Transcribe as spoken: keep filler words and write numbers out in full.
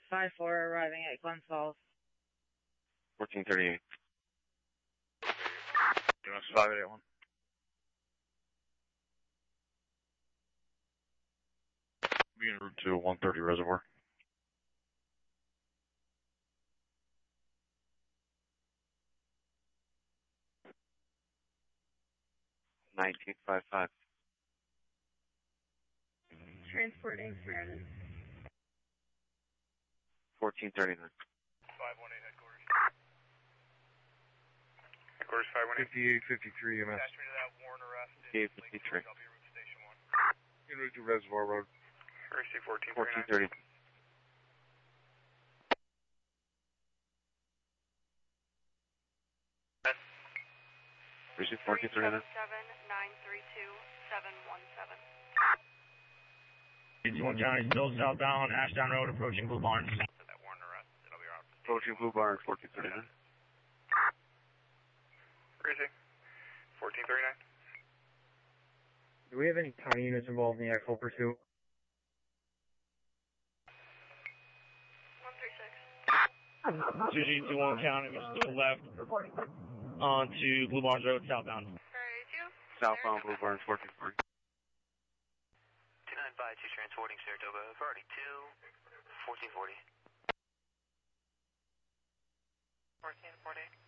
five four arriving at Glen Falls. fourteen thirty-eight. U S five eight one. Be en route to one thirty Reservoir. nineteen fifty-five. Transporting Brandon. fourteen thirty-nine. five one eight headquarters. Headquarters five one eight. fifty-eight fifty-three M S. Attach me to that warrant arrest. fifty-eight fifty-three. I'll be route to station one. En route to Reservoir Road. Receive fourteen fourteen thirty-nine. thirty. Receive fourteen thirty-nine. seven nine three two seven one seven. one County, still southbound, Ashdown Road, approaching Blue Barns. That warrant arrest. It'll be route. Approaching Blue Barn, fourteen thirty-nine. Receive fourteen thirty-nine. Do we have any county units involved in the actual pursuit? one three six. two G two one County, we're still left onto Blue Barns Road, southbound. Prairie two. Southbound Blue Barn, fourteen forty. two nine five two transporting Saratoga, priority two, fourteen forty. fourteen forty.